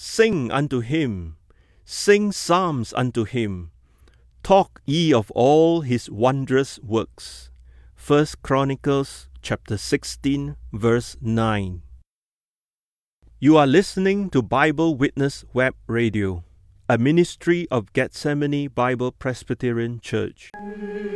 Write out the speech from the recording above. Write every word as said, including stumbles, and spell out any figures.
Sing unto him, sing psalms unto him. Talk ye of all his wondrous works. First Chronicles chapter sixteen, verse nine. You are listening to Bible Witness Web Radio, a ministry of Gethsemane Bible Presbyterian Church.